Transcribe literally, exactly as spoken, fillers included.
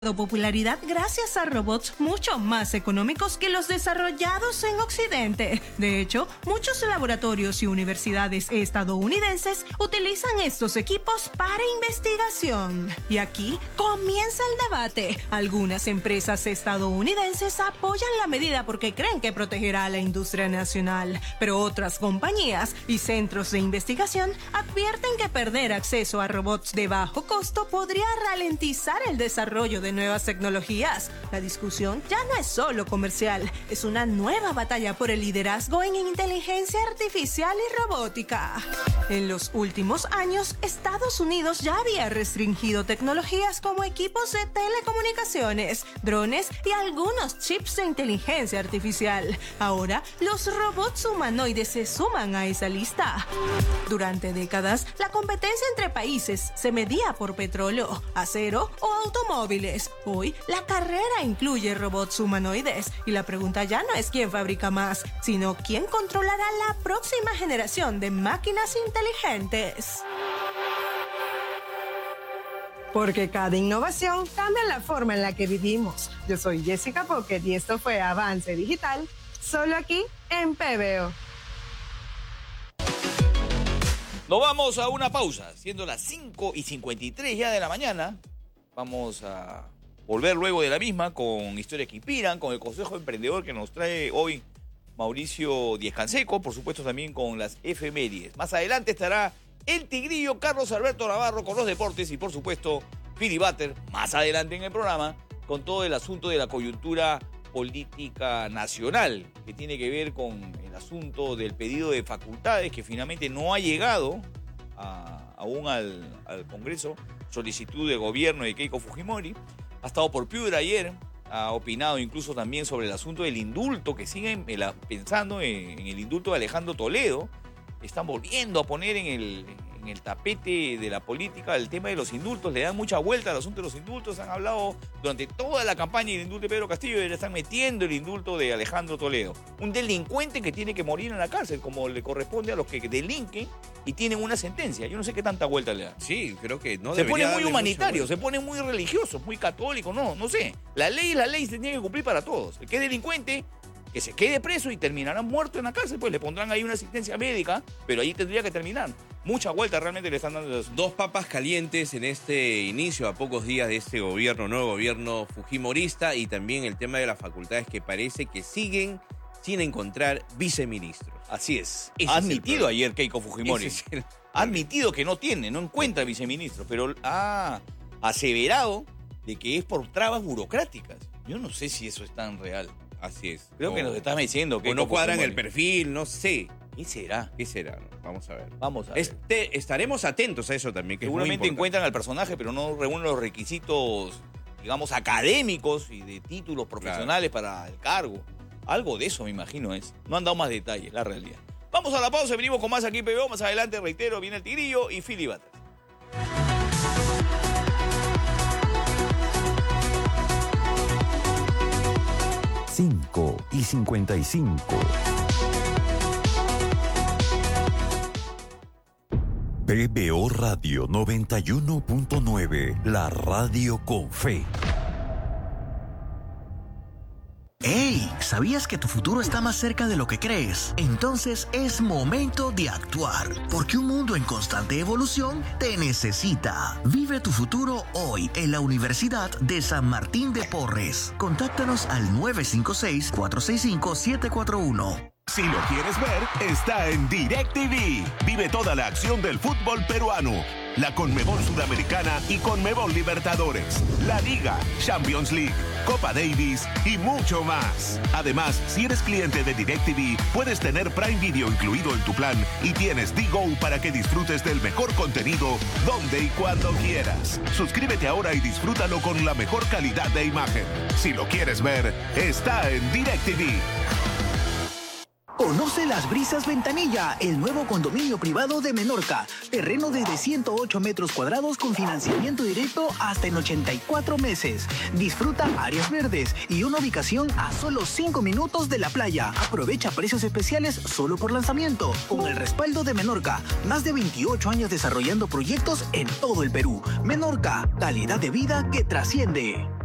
Popularidad gracias a robots mucho más económicos que los desarrollados en Occidente. De hecho, muchos laboratorios y universidades estadounidenses utilizan estos equipos para investigación. Y aquí comienza el debate. Algunas empresas estadounidenses apoyan la medida porque creen que protegerá a la industria nacional, pero otras compañías y centros de investigación advierten que perder acceso a robots de bajo costo podría ralentizar el desarrollo de nuevas tecnologías. La discusión ya no es solo comercial, es una nueva batalla por el liderazgo en inteligencia artificial y robótica. En los últimos años, Estados Unidos ya había restringido tecnologías como equipos de telecomunicaciones, drones y algunos chips de inteligencia artificial. Ahora, los robots humanoides se suman a esa lista. Durante décadas, la competencia entre países se medía por petróleo, acero o automóviles. Hoy, la carrera incluye robots humanoides y la pregunta ya no es quién fabrica más, sino quién controlará la próxima generación de máquinas inteligentes. Porque cada innovación cambia la forma en la que vivimos. Yo soy Jessica Pocket y esto fue Avance Digital, solo aquí en P B O. Nos vamos a una pausa, siendo las cinco y cincuenta y tres ya de la mañana. Vamos a volver luego de la misma con historias que inspiran, con el Consejo Emprendedor que nos trae hoy Mauricio Díez Canseco, por supuesto también con las efemérides. Más adelante estará el Tigrillo Carlos Alberto Navarro con los deportes y por supuesto Philly Butter más adelante en el programa con todo el asunto de la coyuntura política nacional que tiene que ver con el asunto del pedido de facultades que finalmente no ha llegado a, aún al, al Congreso, solicitud de gobierno de Keiko Fujimori. Ha estado por Piura ayer, ha opinado incluso también sobre el asunto del indulto, que siguen pensando en, en el indulto de Alejandro Toledo. Están volviendo a poner en el, en el tapete de la política el tema de los indultos, le dan mucha vuelta al asunto de los indultos. Han hablado durante toda la campaña del indulto de Pedro Castillo y le están metiendo el indulto de Alejandro Toledo. Un delincuente que tiene que morir en la cárcel, como le corresponde a los que delinquen y tienen una sentencia. Yo no sé qué tanta vuelta le dan. Sí, creo que no se pone muy humanitario, mucho... se pone muy religioso, muy católico, no, no sé. La ley es la ley, se tiene que cumplir para todos. El que es delincuente, que se quede preso y terminará muerto en la cárcel, pues le pondrán ahí una asistencia médica, pero ahí tendría que terminar. Mucha vuelta realmente le están dando los... Dos papas calientes en este inicio, a pocos días de este gobierno, nuevo gobierno fujimorista, y también el tema de las facultades que parece que siguen sin encontrar viceministros. Así es. Ese ha admitido es ayer Keiko Fujimori. Es el... Ha admitido que no tiene, no encuentra viceministros, pero ha aseverado de que es por trabas burocráticas. Yo no sé si eso es tan real. Así es. Creo o, que nos está diciendo que o no cuadran el perfil, no sé. ¿Qué será? ¿Qué será? Vamos a ver. Vamos a ver. Este, estaremos atentos a eso también, que seguramente es muy encuentran al personaje, pero no reúnen los requisitos, digamos, académicos y de títulos profesionales claro. para el cargo. Algo de eso me imagino es. No han dado más detalles, la realidad. Vamos a la pausa, venimos con más aquí en P B O. Más adelante, reitero, viene el Tigrillo y Philly Butter. cinco y cincuenta y cinco. P B O Radio noventa y uno punto nueve, la radio con fe. ¡Hey! ¿Sabías que tu futuro está más cerca de lo que crees? Entonces es momento de actuar, porque un mundo en constante evolución te necesita. Vive tu futuro hoy en la Universidad de San Martín de Porres. Contáctanos al nueve cinco seis, cuatro seis cinco, siete cuatro uno. Si lo quieres ver, está en DirecTV. Vive toda la acción del fútbol peruano, la Conmebol Sudamericana y Conmebol Libertadores, la Liga, Champions League, Copa Davis y mucho más. Además, si eres cliente de DirecTV, puedes tener Prime Video incluido en tu plan y tienes D-Go para que disfrutes del mejor contenido donde y cuando quieras. Suscríbete ahora y disfrútalo con la mejor calidad de imagen. Si lo quieres ver, está en DirecTV. Conoce Las Brisas Ventanilla, el nuevo condominio privado de Menorca. Terreno desde ciento ocho metros cuadrados con financiamiento directo hasta en ochenta y cuatro meses. Disfruta áreas verdes y una ubicación a solo cinco minutos de la playa. Aprovecha precios especiales solo por lanzamiento. Con el respaldo de Menorca, más de veintiocho años desarrollando proyectos en todo el Perú. Menorca, calidad de vida que trasciende.